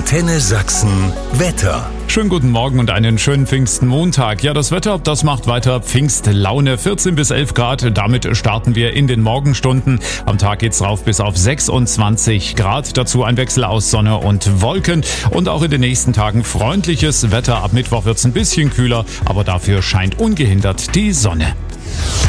Antenne Sachsen Wetter. Schönen guten Morgen und einen schönen Pfingstmontag. Ja, das Wetter, das macht weiter Pfingstlaune. 14 bis 11 Grad, damit starten wir in den Morgenstunden. Am Tag geht's rauf bis auf 26 Grad. Dazu ein Wechsel aus Sonne und Wolken. Und auch in den nächsten Tagen freundliches Wetter. Ab Mittwoch wird's ein bisschen kühler, aber dafür scheint ungehindert die Sonne.